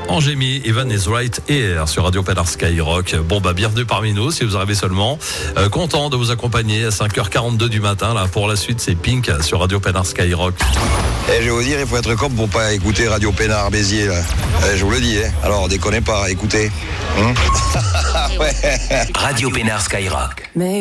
Angémy, Evan is Right Here sur Radio Pénard Skyrock. Bon bienvenue parmi nous si vous arrivez seulement. Content de vous accompagner à 5h42 du matin. Là, pour la suite, c'est Pink sur Radio Pénard Skyrock. Je vais vous dire, il faut être cop pour pas écouter Radio Pénard Béziers là. Je vous le dis, alors déconnez pas, écoutez. Ouais. Radio Pénard Skyrock.